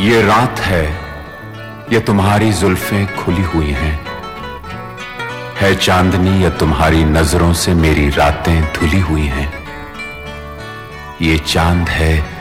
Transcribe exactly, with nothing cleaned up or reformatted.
ये रात है, ये तुम्हारी जुल्फें खुली हुई हैं, है चांदनी या तुम्हारी नजरों से मेरी रातें धुली हुई हैं। ये चांद है